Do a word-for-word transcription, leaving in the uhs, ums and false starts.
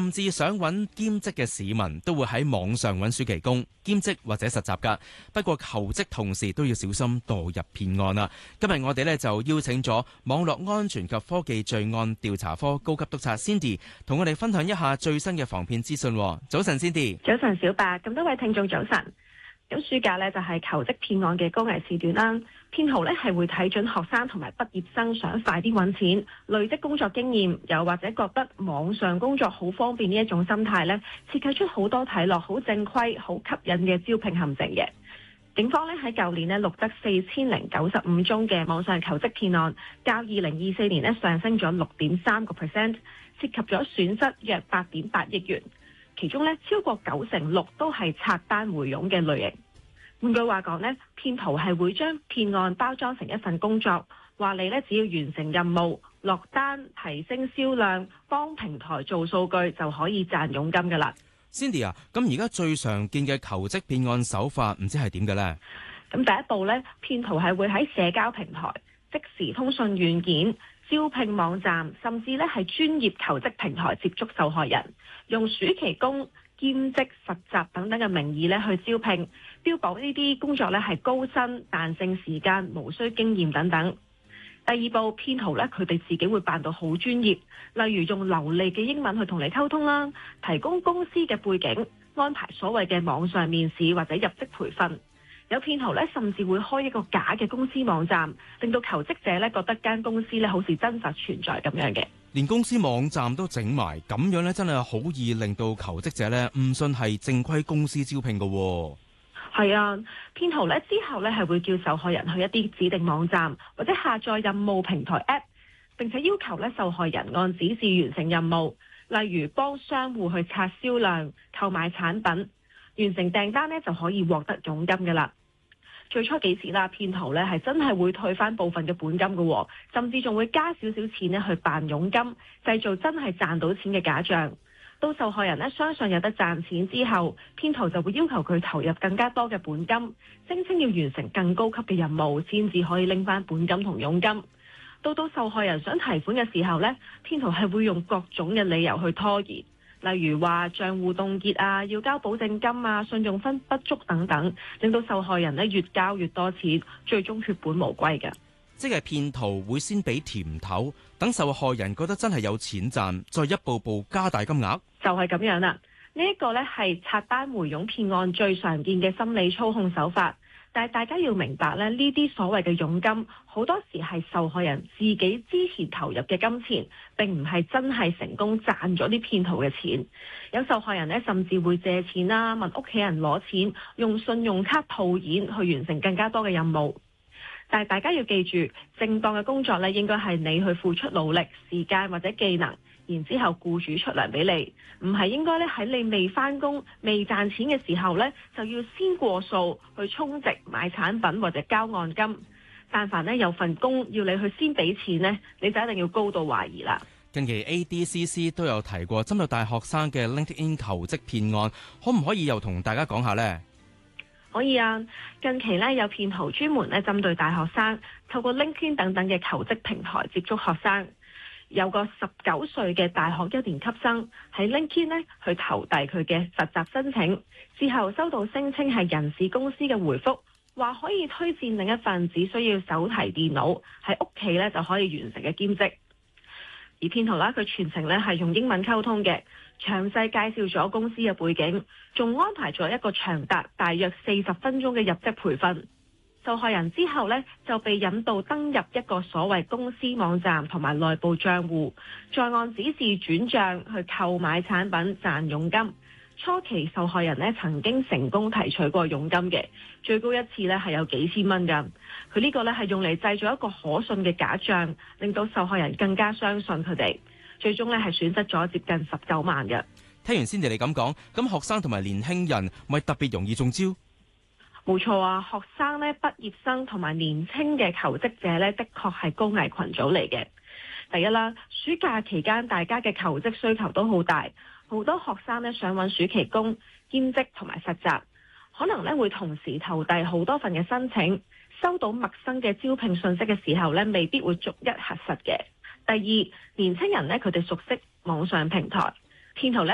甚至想揾兼職嘅市民都會喺網上揾暑期工、兼職或者實習㗎。不過求職同時都要小心墮入騙案啦。今日我哋呢就邀請咗網絡安全及科技罪案調查科高級督察 Cindy 同我哋分享一下最新嘅防騙資訊。早晨 Cindy。 早晨小白，咁多位聽眾早晨。咁暑假呢就係求職騙案嘅高危時段啦。騙徒呢係會睇準學生同埋畢業生想快啲揾錢、累積工作經驗，又或者覺得網上工作好方便呢一種心態呢，設計出好多睇落好正規、好吸引嘅招聘陷阱嘅。警方呢喺舊年呢錄得四千零九十五宗嘅網上求職騙案，較二零二四年呢上升咗六點三個 percent， 涉及咗損失約八點八億元。其中咧超過九成六都係刷單回佣嘅類型。換句話講咧，騙徒係會將騙案包裝成一份工作，話你咧只要完成任務、落單、提升銷量、幫平台做數據就可以賺佣金㗎啦。 Cindy 啊，咁而家最常見嘅求職騙案手法唔知係點嘅呢？ 咁第一步咧，騙徒係會喺社交平台、即時通訊軟件、招聘網站，甚至咧係專業求職平台接觸受害人，用暑期工、兼職、實習等等嘅名義咧去招聘，標榜呢啲工作咧係高薪、彈性時間、無需經驗等等。第二步，騙徒咧佢哋自己會扮到好專業，例如用流利嘅英文去同你溝通啦，提供公司嘅背景，安排所謂嘅網上面試或者入職培訓。有騙徒咧，甚至會開一個假嘅公司網站，令到求職者咧覺得間公司咧好似真實存在咁樣嘅。 連公司網站都整埋，咁樣咧真係好易令到求職者咧誤信係正規公司招聘嘅。 係啊，騙徒咧之後咧係會叫受害人去一啲指定網站或者下載任務平台 App， 並且要求咧受害人按指示完成任務，例如幫商戶去刷銷量、購買產品。完成訂單咧就可以獲得佣金㗎啦。最初幾次啦，騙徒咧係真係會退翻部分嘅本金嘅，甚至仲會加少少錢咧去扮佣金，製造真係賺到錢嘅假象。到受害人咧相信有得賺錢之後，騙徒就會要求佢投入更加多嘅本金，聲稱要完成更高級嘅任務先至可以拎翻本金同佣金。到到受害人想提款嘅時候咧，騙徒係會用各種嘅理由去拖延。例如話帳戶凍結啊，要交保證金啊，信用分不足等等，令到受害人咧越交越多錢，最終血本無歸嘅。 即係騙徒會先俾甜頭，等受害人覺得真係有錢賺，再一步步加大金額。 就係咁樣啦。呢一個咧係刷單回佣騙案最常見嘅心理操控手法。但係大家要明白咧，呢啲所謂嘅佣金好多時係受害人自己之前投入嘅金錢，並唔係真係成功賺咗啲騙徒嘅錢。有受害人咧甚至會借錢啦，問屋企人攞錢，用信用卡套現去完成更加多嘅任務。但係大家要記住，正當嘅工作咧應該係你去付出努力、時間或者技能，然之後僱主出糧俾你，唔係應該咧喺你未返工、未賺錢嘅時候咧，就要先過數去充值買產品或者交按金。但凡咧有份工要你去先俾錢呢，你就一定要高度懷疑啦。 近期 A D C C 都有提過針對大學生嘅 LinkedIn 求職騙案，可唔可以又同大家講下呢？ 可以啊，近期咧有騙徒專門咧針對大學生，透過 LinkedIn 等等嘅求職平台接觸學生。有個十九歲嘅大學一年級生喺 LinkedIn 咧去投遞佢嘅實習申請，之後收到聲稱係人事公司嘅回覆，話可以推薦另一份只需要手提電腦喺屋企咧就可以完成嘅兼職。而騙徒啦，佢全程咧係用英文溝通嘅，詳細介紹咗公司嘅背景，仲安排咗一個長達大約四十分鐘嘅入職培訓。受害人之後呢，就被引導登入一個所謂公司網站同埋內部帳戶，再按指示轉帳去購買產品賺佣金。初期受害人呢曾經成功提取過佣金嘅，最高一次呢係有幾千蚊㗎。佢呢個呢係用嚟製造一個可信嘅假象，令到受害人更加相信佢哋，最終呢係損失咗接近十九萬嘅。 聽完Cindy你咁講，咁學生同埋年輕人咪特別容易中招？ 冇錯啊，學生呢、畢業生同埋年輕嘅求職者呢，的確係高危群組嚟嘅。第一啦，暑假期間大家嘅求職需求都好大，好多學生呢想揾暑期工、兼職同埋實習，可能呢會同時投遞好多份嘅申請，收到陌生嘅招聘信息嘅時候呢，未必會逐一核實嘅。第二，年輕人呢，佢哋熟悉網上平台，騙徒呢